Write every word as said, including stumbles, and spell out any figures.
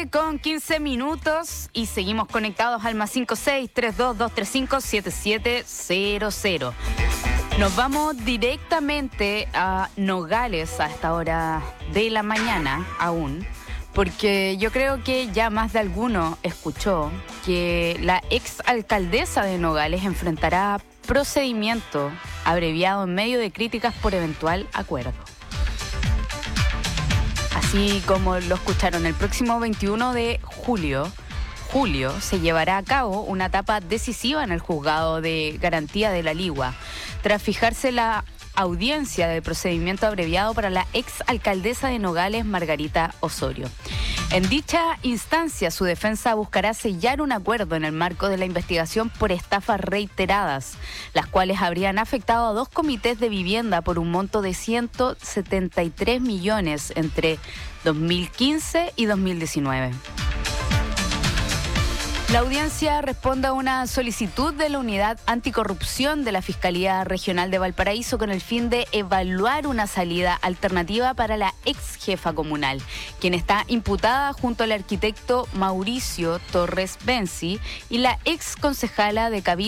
con quince minutos y seguimos conectados al más cinco seis tres dos dos tres cinco siete siete cero cero. Nos vamos directamente a Nogales a esta hora de la mañana aún, porque yo creo que ya más de alguno escuchó que la ex alcaldesa de Nogales enfrentará procedimiento abreviado en medio de críticas por eventual acuerdo. Así como lo escucharon, el próximo veintiuno de julio, julio se llevará a cabo una etapa decisiva en el juzgado de garantía de la Ligua, tras fijarse la audiencia del procedimiento abreviado para la ex alcaldesa de Nogales, Margarita Osorio. En dicha instancia, su defensa buscará sellar un acuerdo en el marco de la investigación por estafas reiteradas, las cuales habrían afectado a dos comités de vivienda por un monto de ciento setenta y tres millones entre dos mil quince y dos mil diecinueve. La audiencia responde a una solicitud de la Unidad Anticorrupción de la Fiscalía Regional de Valparaíso con el fin de evaluar una salida alternativa para la ex jefa comunal, quien está imputada junto al arquitecto Mauricio Torres Benzi y la ex concejala de Cabildo